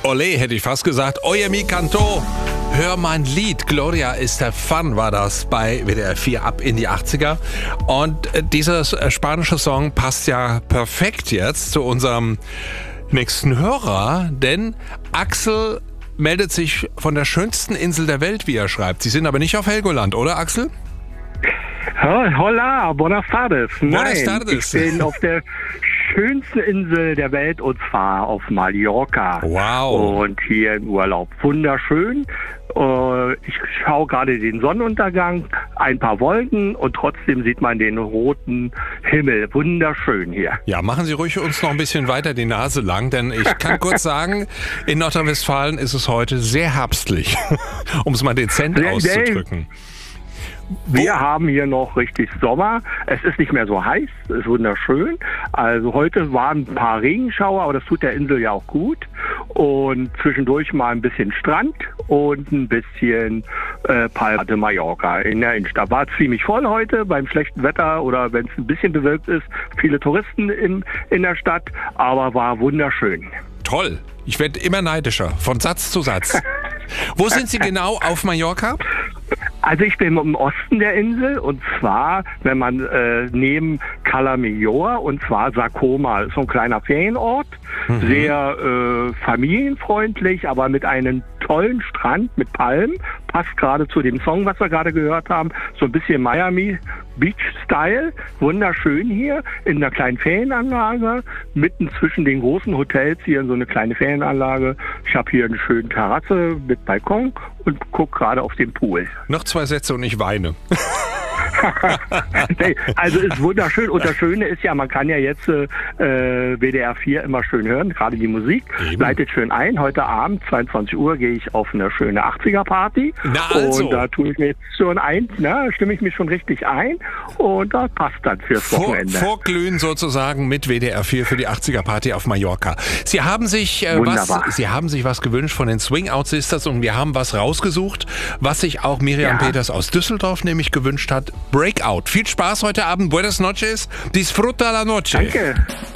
Olé, hätte ich fast gesagt. Oye mi canto. Hör mein Lied. Gloria Estefan war das bei WDR 4 ab in die 80er. Und dieser spanische Song passt ja perfekt jetzt zu unserem nächsten Hörer, denn Axel meldet sich von der schönsten Insel der Welt, wie er schreibt. Sie sind aber nicht auf Helgoland, oder Axel? Hola, buenas tardes. Buenas tardes. Ich bin auf der schönsten Insel der Welt und zwar auf Mallorca. Wow. Und hier im Urlaub. Wunderschön. Ich schaue gerade den Sonnenuntergang, ein paar Wolken und trotzdem sieht man den roten Himmel. Wunderschön hier. Ja, machen Sie ruhig uns noch ein bisschen weiter die Nase lang, denn ich kann kurz sagen, in Nordrhein-Westfalen ist es heute sehr herbstlich, um es mal dezent auszudrücken. Wir haben hier noch richtig Sommer. Es ist nicht mehr so heiß, es ist wunderschön. Also heute waren ein paar Regenschauer, aber das tut der Insel ja auch gut. Und zwischendurch mal ein bisschen Strand und ein bisschen Palma de Mallorca in der Innenstadt. War ziemlich voll heute beim schlechten Wetter oder wenn es ein bisschen bewölkt ist. Viele Touristen in der Stadt, aber war wunderschön. Toll. Ich werde immer neidischer, von Satz zu Satz. Wo sind Sie genau auf Mallorca? Also ich bin im Osten der Insel und zwar, wenn man neben Cala Millor und zwar Sarcoma, so ein kleiner Ferienort, sehr familienfreundlich, aber mit einem tollen Strand mit Palmen, passt gerade zu dem Song, was wir gerade gehört haben, so ein bisschen Miami Beach-Style, wunderschön hier in einer kleinen Ferienanlage, mitten zwischen den großen Hotels hier in so eine kleine Ferienanlage. Ich habe hier eine schöne Terrasse mit Balkon und gucke gerade auf den Pool. Noch 2 Sätze und ich weine. Nee, also ist wunderschön und das Schöne ist ja, man kann ja jetzt WDR 4 immer schön hören, gerade die Musik, leitet schön ein. Heute Abend, 22 Uhr, gehe ich auf eine schöne 80er-Party und da tue ich mir jetzt schon stimme ich mich schon richtig ein und das passt dann fürs Wochenende. Vorglühen sozusagen mit WDR 4 für die 80er-Party auf Mallorca. Sie haben sich was gewünscht von den Swing Out Sisters und wir haben was rausgesucht, was sich auch Miriam Peters aus Düsseldorf nämlich gewünscht hat. Breakout. Viel Spaß heute Abend. Buenas noches. Disfruta la noche. Danke.